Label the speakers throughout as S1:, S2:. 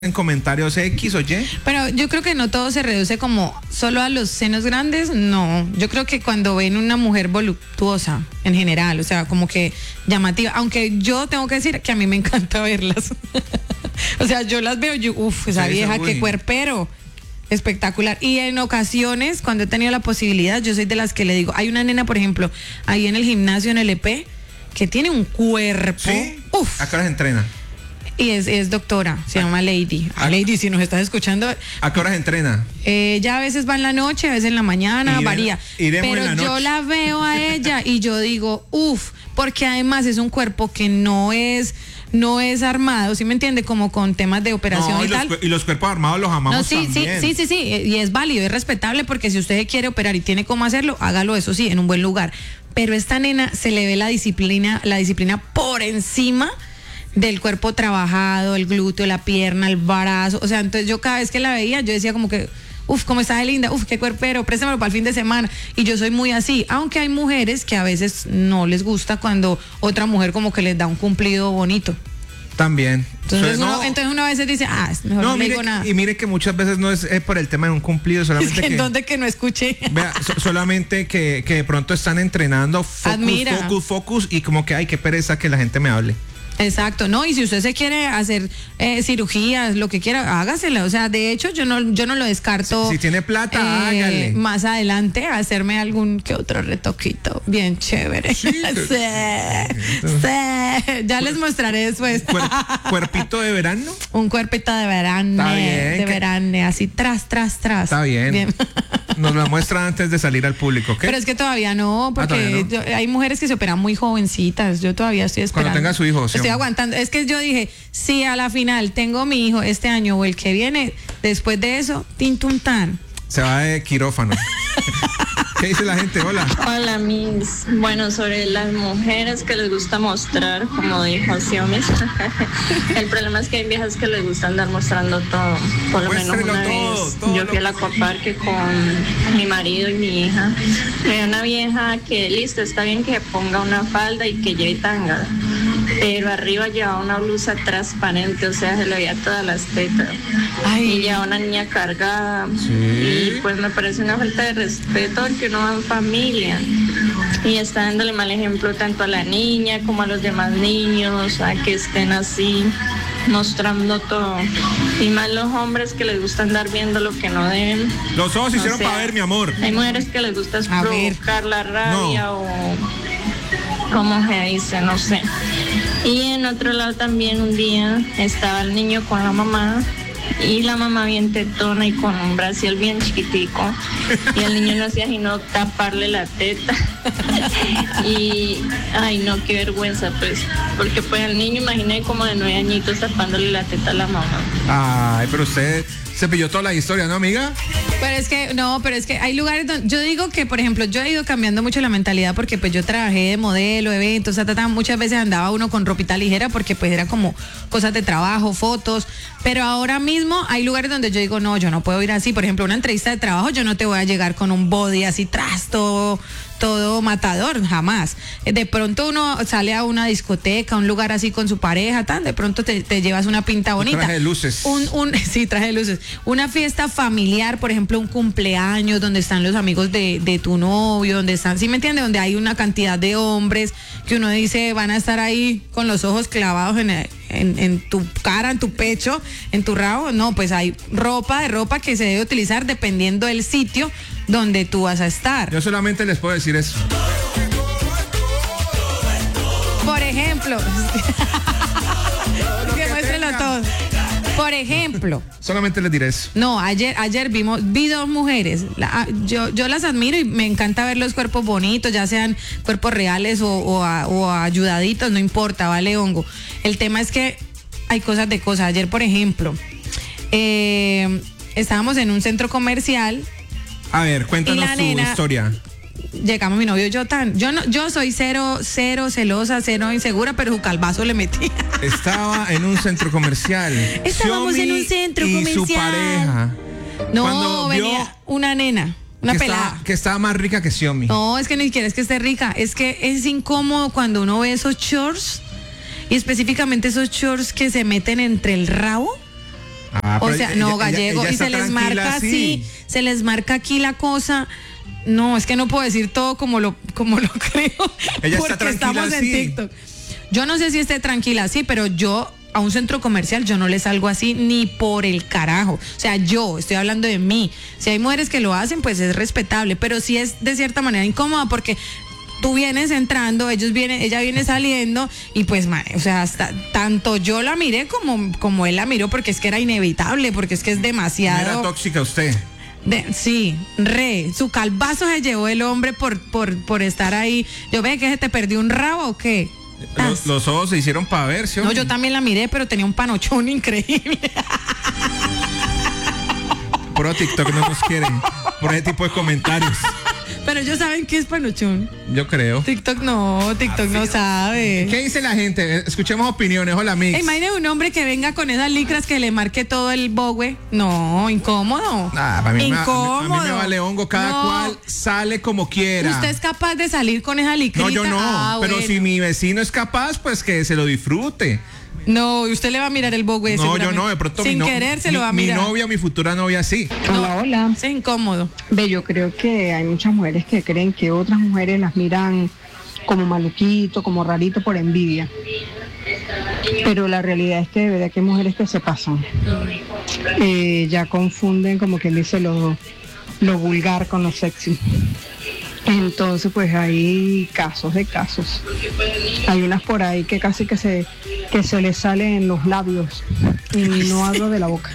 S1: en comentarios X o Y.
S2: Pero yo creo que no todo se reduce como solo a los senos grandes, no. Yo creo que cuando ven una mujer voluptuosa en general, o sea, como que llamativa, aunque yo tengo que decir que a mí me encanta verlas. O sea, yo las veo, esa vieja, qué cuerpero. Espectacular. Y en ocasiones, cuando he tenido la posibilidad, yo soy de las que le digo, hay una nena, por ejemplo, ahí en el gimnasio, en el EP, que tiene un cuerpo.
S1: ¿Sí? ¿A qué horas entrena?
S2: Y es doctora, se llama Lady. Lady, si nos estás escuchando.
S1: ¿A qué horas entrena?
S2: Ya a veces va en la noche, a veces en la mañana, varía. Pero yo la veo a ella y yo digo, porque además es un cuerpo que no es armado, ¿sí me entiende? Como con temas de operación y tal.
S1: Y los cuerpos armados los amamos también.
S2: Sí, y es válido, es respetable, porque si usted quiere operar y tiene cómo hacerlo, hágalo, eso sí, en un buen lugar. Pero esta nena se le ve la disciplina por encima del cuerpo trabajado, el glúteo, la pierna, el brazo. O sea, entonces yo cada vez que la veía, yo decía como que, cómo está de linda, qué cuerpero, préstamelo para el fin de semana. Y yo soy muy así, aunque hay mujeres que a veces no les gusta cuando otra mujer como que les da un cumplido bonito.
S1: También.
S2: Entonces uno a veces dice, mejor no le digo nada.
S1: Y mire que muchas veces no es por el tema de un cumplido, solamente
S2: que no escuché.
S1: Vea, solamente que de pronto están entrenando focus y como que, qué pereza que la gente me hable.
S2: Exacto, no, y si usted se quiere hacer cirugías, lo que quiera, hágasela. O sea, de hecho, yo no lo descarto.
S1: Si tiene plata, hágale.
S2: Más adelante, hacerme algún que otro retoquito bien chévere. Sí. Ya les mostraré después.
S1: ¿Cuerpito de verano?
S2: Un cuerpito de verano.
S1: Está bien.
S2: De verano, así tras.
S1: Está bien. Nos lo muestra antes de salir al público, ¿ok?
S2: Pero es que todavía no, porque hay mujeres que se operan muy jovencitas. Yo todavía estoy esperando.
S1: Cuando tenga su hijo,
S2: estoy aguantando. Es que yo dije, si a la final tengo mi hijo este año o el que viene, después de eso, tintuntán.
S1: Se va de quirófano. ¿Qué dice la gente? Hola.
S3: Hola, mis. Bueno, sobre las mujeres que les gusta mostrar, como dijo Xiomis. El problema es que hay viejas que les gusta andar mostrando todo. Por lo menos una vez yo fui a la Coparque con mi marido y mi hija. Había una vieja que, listo, está bien que ponga una falda y que lleve tanga, pero arriba llevaba una blusa transparente, o sea, se le veía todas las tetas. Y llevaba una niña cargada.
S1: Sí.
S3: Y pues me parece una falta de respeto porque uno va en familia y está dándole mal ejemplo tanto a la niña como a los demás niños, a que estén así mostrando todo. Y más los hombres que les gusta andar viendo lo que no deben.
S1: Los ojos se hicieron para ver, mi amor.
S3: Hay mujeres que les gusta provocar la rabia o como se dice, no sé. Y en otro lado también un día estaba el niño con la mamá y la mamá bien tetona y con un bracial bien chiquitico y el niño no hacía sino taparle la teta. Y no, qué vergüenza, pues, porque pues el niño, imaginé como de 9 añitos tapándole la teta a la mamá.
S1: Pero usted se pilló toda la historia, ¿no, amiga?
S2: Pero es que hay lugares donde yo digo que, por ejemplo, yo he ido cambiando mucho la mentalidad porque pues yo trabajé de modelo, eventos, muchas veces andaba uno con ropita ligera porque pues era como cosas de trabajo, fotos, pero ahora mismo hay lugares donde yo digo, no, yo no puedo ir así. Por ejemplo, una entrevista de trabajo, yo no te voy a llegar con un body así todo matador, jamás. De pronto uno sale a una discoteca, un lugar así con su pareja, de pronto te llevas una pinta bonita.
S1: Traje de luces.
S2: Sí, traje de luces. Una fiesta familiar, por ejemplo, un cumpleaños donde están los amigos de tu novio, donde están, ¿sí me entiende? Donde hay una cantidad de hombres que uno dice van a estar ahí con los ojos clavados en tu cara, en tu pecho, en tu rabo. No, pues hay ropa que se debe utilizar dependiendo del sitio donde tú vas a estar.
S1: Yo solamente les puedo decir eso.
S2: Por ejemplo, que muéstrenlo todo. Por ejemplo.
S1: Solamente les diré eso.
S2: No, ayer vi dos mujeres. Yo las admiro y me encanta ver los cuerpos bonitos, ya sean cuerpos reales o ayudaditos, no importa, vale hongo. El tema es que hay cosas de cosas. Ayer, por ejemplo, estábamos en un centro comercial.
S1: A ver, cuéntanos tu historia.
S2: Llegamos mi novio y yo soy cero celosa, cero insegura, pero su calvazo le metí.
S1: Estaba en un centro comercial.
S2: Estábamos en un centro comercial.
S1: Y su pareja.
S2: No, venía una nena. Una pelada.
S1: Que estaba más rica que Xiomi.
S2: No, es que ni siquiera es que esté rica. Es que es incómodo cuando uno ve esos shorts. Y específicamente esos shorts que se meten entre el rabo. O sea, no, gallego, y se les marca así, se les marca aquí la cosa. No, es que no puedo decir todo como lo creo.
S1: Ella
S2: porque
S1: está
S2: estamos
S1: así.
S2: en TikTok. Yo no sé si esté tranquila así, pero yo a un centro comercial yo no le salgo así ni por el carajo. O sea, yo estoy hablando de mí. Si hay mujeres que lo hacen, pues es respetable, pero sí es de cierta manera incómoda porque tú vienes entrando, ella viene saliendo y pues, o sea, hasta tanto yo la miré como él la miró, porque es que era inevitable, porque es que es demasiado.
S1: Era tóxica usted.
S2: Sí, su calvazo se llevó el hombre por estar ahí. Yo ve que se te perdió un rabo o qué.
S1: Los ojos se hicieron para ver, ¿sí?
S2: No, yo también la miré, pero tenía un panochón increíble.
S1: Por TikTok no nos quieren por ese tipo de comentarios.
S2: Pero ellos saben qué es panochón.
S1: Yo creo.
S2: TikTok no sabe.
S1: ¿Qué dice la gente? Escuchemos opiniones. Hola, Mix.
S2: Imagínate un hombre que venga con esas licras que le marque todo el bogue. No, incómodo.
S1: Para mí incómodo. A mí me vale hongo. Cada cual sale como quiera.
S2: ¿Usted es capaz de salir con esa licrita?
S1: No, yo no. Pero bueno, si mi vecino es capaz, pues que se lo disfrute.
S2: No, y usted le va a mirar el bogue.
S1: No, yo no, de pronto
S2: sin querer se lo va a mirar.
S1: Mi novia, mi futura novia, sí.
S4: Hola.
S2: Es incómodo.
S4: Yo creo que hay muchas mujeres que creen que otras mujeres las miran como maluquito, como rarito por envidia. Pero la realidad es que de verdad que hay mujeres que se pasan. Ya confunden, como quien dice, lo vulgar con lo sexy. Entonces, pues hay casos de casos. Hay unas por ahí que casi que se les salen los labios. Y no hablo de la boca.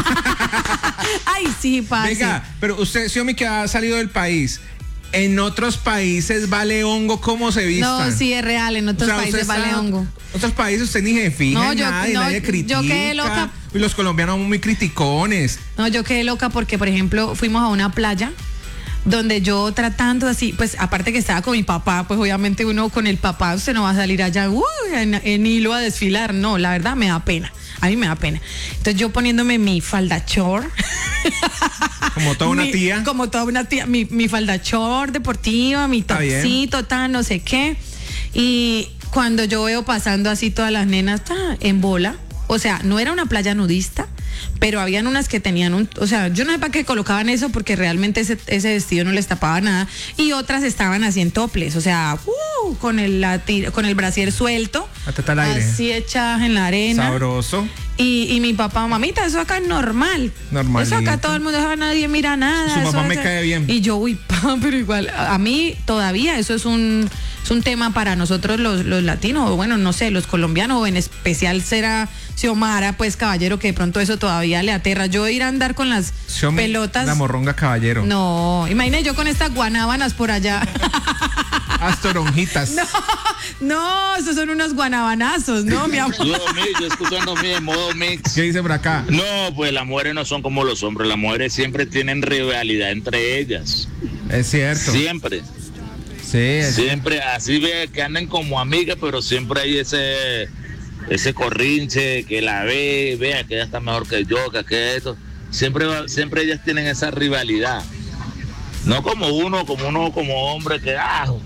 S2: Ay, sí, pasa.
S1: Venga, pero usted, Xiomi, que ha salido del país, en otros países vale hongo cómo se vistan.
S2: No, sí, es real, en otros países vale hongo. En
S1: otros países usted ni se fija en nada y nadie critica.
S2: Yo quedé loca.
S1: Y los colombianos muy criticones.
S2: No, yo quedé loca porque, por ejemplo, fuimos a una playa donde yo tratando así, pues aparte que estaba con mi papá, pues obviamente uno con el papá, usted no va a salir allá en hilo a desfilar, no, la verdad me da pena, a mí me da pena. Entonces yo poniéndome mi falda short.
S1: Como toda una tía.
S2: Como toda una tía, mi falda short deportiva, mi topcito, tal, no sé qué. Y cuando yo veo pasando así todas las nenas en bola, o sea, no era una playa nudista, pero habían unas que tenían o sea, yo no sé para qué colocaban eso, porque realmente ese vestido no les tapaba nada, y otras estaban así en toples, o sea, con el brasier suelto, así echadas en la arena.
S1: Sabroso.
S2: Y mi papá, mamita, eso acá es normal. Eso acá todo el mundo, nadie mira nada.
S1: Su papá me cae bien.
S2: Y yo, pero igual, a mí todavía eso es un tema para nosotros los latinos, o bueno, no sé, los colombianos, o en especial será Xiomara, pues caballero, que de pronto eso todavía le aterra. Yo ir a andar con las pelotas.
S1: La morronga caballero.
S2: No, imagínate yo con estas guanábanas por allá.
S1: Las toronjitas.
S2: No, esos son unos guanabanazos, ¿no, mi amor?
S5: Yo escuchando mi modo mix.
S1: ¿Qué dice por acá?
S5: No, pues las mujeres no son como los hombres. Las mujeres siempre tienen rivalidad entre ellas.
S1: Es cierto.
S5: Siempre.
S1: Sí.
S5: Siempre, así ve que anden como amigas, pero siempre hay ese corrinche que la vea que ella está mejor que yo, que esto. Siempre ellas tienen esa rivalidad. No como uno como hombre que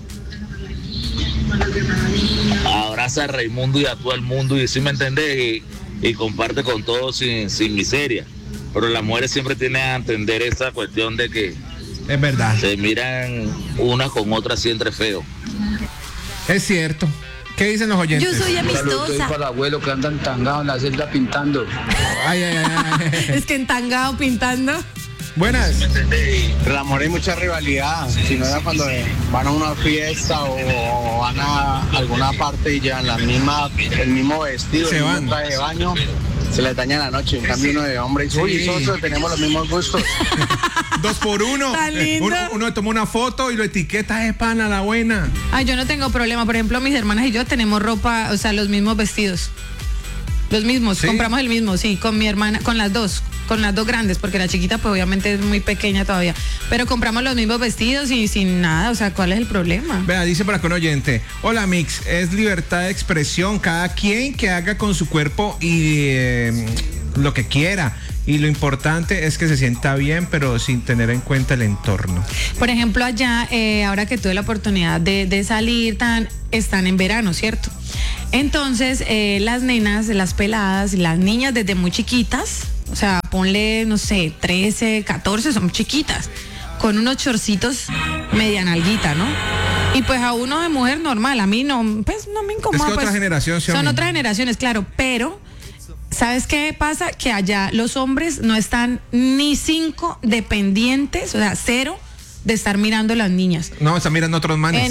S5: abraza a Raimundo y a todo el mundo, y sí me entendés, y comparte con todos sin miseria. Pero las mujeres siempre tienen a entender esa cuestión de que
S1: es verdad,
S5: se miran una con otra siempre feo.
S1: Es cierto. ¿Qué dicen los oyentes?
S2: Yo soy amistosa.
S6: Saludos para el abuelo que anda entangado en la celda pintando.
S1: Ay.
S2: Es que entangado pintando.
S1: Buenas.
S7: Pero la amor hay mucha rivalidad. Si no era cuando van a una fiesta o van a alguna parte y llevan el mismo vestido, el mismo traje de baño, se les daña la noche. En cambio uno de hombre dice, uy, nosotros tenemos los mismos gustos.
S1: 2 por 1. Uno toma una foto y lo etiqueta de pana, la buena.
S2: Ay, yo no tengo problema. Por ejemplo, mis hermanas y yo tenemos ropa, o sea, los mismos vestidos. Los mismos, ¿sí? Compramos el mismo, sí, con mi hermana, con las dos grandes, porque la chiquita pues obviamente es muy pequeña todavía, pero compramos los mismos vestidos y sin nada, o sea, ¿cuál es el problema?
S1: Vea, dice por acá un oyente, hola Mix, es libertad de expresión, cada quien que haga con su cuerpo y lo que quiera, y lo importante es que se sienta bien, pero sin tener en cuenta el entorno.
S2: Por ejemplo, allá, ahora que tuve la oportunidad de salir, están en verano, ¿cierto? Entonces, las nenas, las peladas, las niñas desde muy chiquitas, o sea, ponle, no sé, 13, 14, son chiquitas, con unos chorcitos media nalguita, ¿no? Y pues a uno de mujer normal, a mí no, pues no me incomoda.
S1: Es que
S2: pues,
S1: otra generación,
S2: son otras generaciones, claro, pero ¿sabes qué pasa? Que allá los hombres no están ni 5 dependientes, o sea, 0 de estar mirando a las niñas.
S1: No, están mirando otros manes.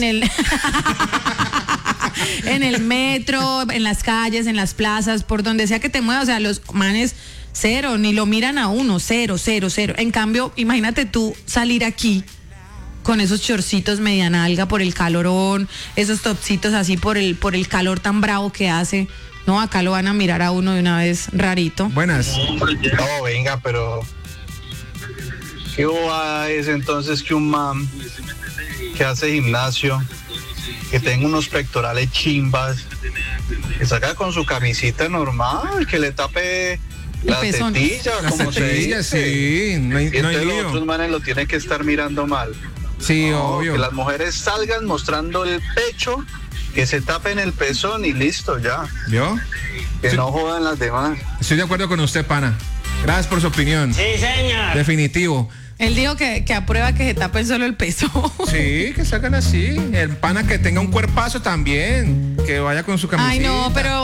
S2: En el metro, en las calles, en las plazas, por donde sea que te muevas, o sea, los manes 0, ni lo miran a uno, 0. En cambio, imagínate tú salir aquí con esos chorcitos media nalga por el calorón, esos topsitos así por el calor tan bravo que hace. No, acá lo van a mirar a uno de una vez rarito.
S1: Buenas.
S7: No, venga, pero ¿qué boba es entonces que un man que hace gimnasio, que tenga unos pectorales chimbas, que salga con su camisita normal, que le tape la tetilla, como se dice?
S1: Sí, no hay
S7: entonces
S1: lío.
S7: los otros manes lo tienen que estar mirando mal.
S1: Sí,
S7: No,
S1: obvio.
S7: que las mujeres salgan mostrando el pecho, que se tapen el pezón y listo, ya.
S1: ¿Vio?
S7: Que
S1: Sí.
S7: no jodan las demás.
S1: Estoy de acuerdo con usted, pana. Gracias por su opinión.
S8: Sí, señor.
S1: Definitivo.
S2: Él dijo que aprueba que se tapen solo el peso.
S1: Sí, que sacan así. El pana que tenga un cuerpazo también. Que vaya con su camiseta.
S2: Ay, no, pero